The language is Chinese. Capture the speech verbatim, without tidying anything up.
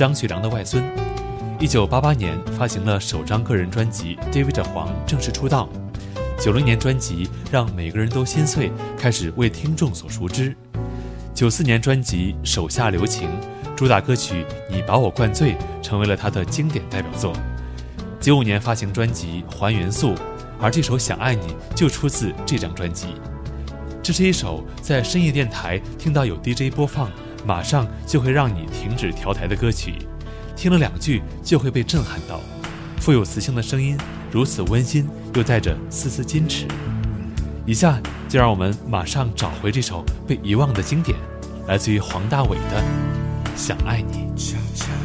张学良的外孙。一九八八年发行了首张个人专辑《David 黄》正式出道。九零年专辑《让每个人都心碎》开始为听众所熟知。九四年专辑《手下留情》主打歌曲《你把我灌醉》成为了他的经典代表作。九五年发行专辑《还原素》，而这首《想爱你》就出自这张专辑。这是一首在深夜电台听到有 D J 播放，马上就会让你停止调台的歌曲，听了两句就会被震撼到。富有磁性的声音，如此温馨，又带着丝丝矜持。以下就让我们马上找回这首被遗忘的经典，来自于黄大炜的《想爱你》。